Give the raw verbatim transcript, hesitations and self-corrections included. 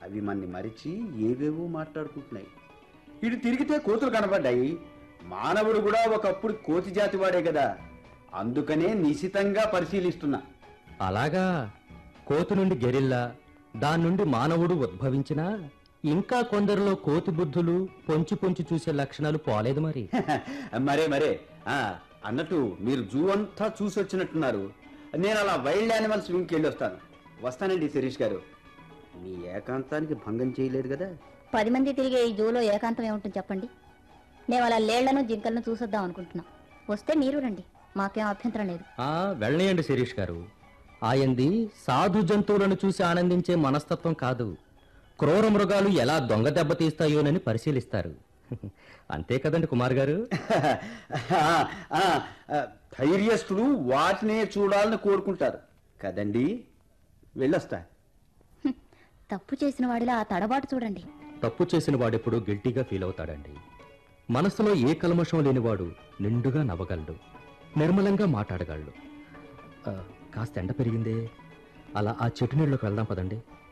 అవి మన్ని మరిచి ఏవేవో మాట్లాడుకుంటున్నాయి. ఇటు తిరిగితే కోతులు కనబడ్డాయి. మానవుడు కూడా ఒకప్పుడు కోతి జాతి వాడే కదా, అందుకనే నిశితంగా పరిశీలిస్తున్నా. అలాగా? కోతి నుండి గెరిల్లా, దాని నుండి మానవుడు ఉద్భవించినా ఇంకా కొందరిలో కోతి బుద్ధులు పొంచి పొంచి చూసే లక్షణాలు పోలేదు మరి. మరే మరే ఆ అన్నట్టు మీరు జూ అంతా చూసి వచ్చినట్టున్నారు. నేను అలా వైల్డ్ యానిమల్స్ వింగ్కి వెళ్ళి వస్తాను. వస్తానండి శిరీష్ గారు. మీ ఏకాంతానికి భంగం చేయలేదు కదా? పది మంది తిరిగే ఈ జూలో ఏకాంతం ఏముంటుంది చెప్పండి. మేము అలా లేళ్లను జింకలను చూసొద్దాం అనుకుంటున్నాం. వస్తే మీరు రండి, మాకేం అభ్యంతరం లేదు. ఆ వెళ్ళనియండి శిరీష్ గారు. ఆయంది సాధు జంతువులను చూసి ఆనందించే మనస్తత్వం కాదు, క్రూర మృగాలు ఎలా దొంగ దెబ్బతీస్తాయోనని పరిశీలిస్తారు. అంతే కదండి కుమార్ గారు? ధైర్యస్తులు వాటినే చూడాలని కోరుకుంటారు కదండి. వెళ్ళొస్తా. తప్పు చేసిన వాడిలా ఆ తడబాటు చూడండి. తప్పు చేసిన వాడెప్పుడు గిల్టీగా ఫీల్ అవుతాడండి. మనసులో ఏ కల్మషం లేనివాడు నిండుగా నవ్వగలడు, నిర్మలంగా మాట్లాడగలడు. కాస్త ఎండ పెరిగిందే, అలా ఆ చెట్టు నీళ్ళకి వెళ్దాం పదండి.